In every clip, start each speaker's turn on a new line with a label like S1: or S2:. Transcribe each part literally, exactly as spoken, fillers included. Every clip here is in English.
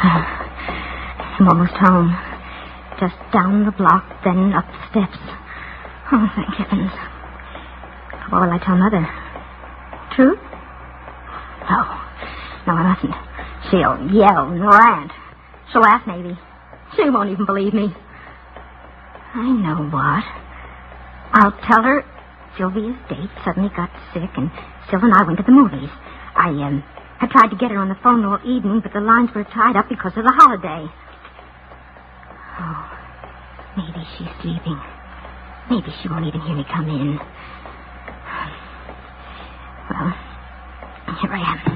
S1: I'm almost home. Just down the block, then up the steps. Oh, thank heavens. What will I tell Mother? Truth? No. No, I mustn't. She'll yell and rant. She'll laugh, maybe. She won't even believe me. I know what. I'll tell her Sylvia's date suddenly got sick, and Syl and I went to the movies. I, um, I tried to get her on the phone all evening, but the lines were tied up because of the holiday. Oh, maybe she's sleeping. Maybe she won't even hear me come in. Well, here I am.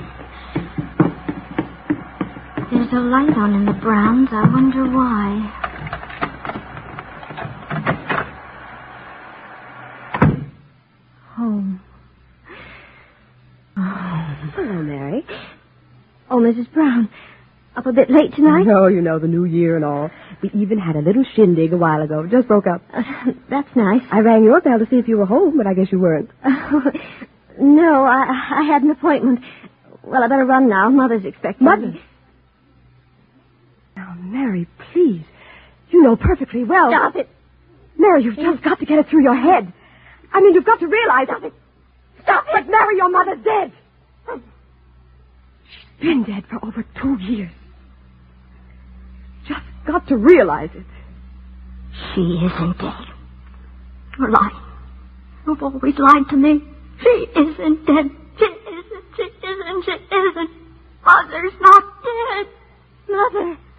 S1: There's a light on in the Browns. I wonder why. Home.
S2: Oh. Hello, Mary. Oh, Missus Brown. Up a bit late tonight?
S3: Oh, you know, the new year and all. We even had a little shindig a while ago. Just broke up.
S2: Uh, that's nice.
S3: I rang your bell to see if you were home, but I guess you weren't.
S2: Uh, no, I, I had an appointment. Well, I better run now. Mother's expecting
S3: Mother?
S2: me.
S3: Now, Mary, please. You know perfectly well.
S2: Stop it.
S3: Mary, you've just got to get it through your head. I mean, you've got to realize...
S2: Stop it. Stop it.
S3: But, Mary, your mother's dead. She's been dead for over two years. Just got to realize it.
S1: She isn't dead. You're lying. You've always lied to me. She isn't dead. She isn't. She isn't. She isn't. Mother's not dead.
S2: Mother.